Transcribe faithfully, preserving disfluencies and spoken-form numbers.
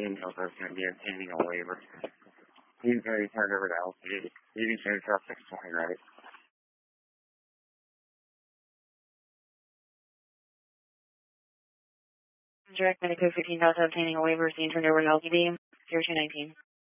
fifteen Delta is going to be obtaining a waiver. He's going to be turned over to L C D. You can change up six twenty, right? Direct Medico fifteen Delta obtaining a waiver is being turned over to L C D, zero two nineteen.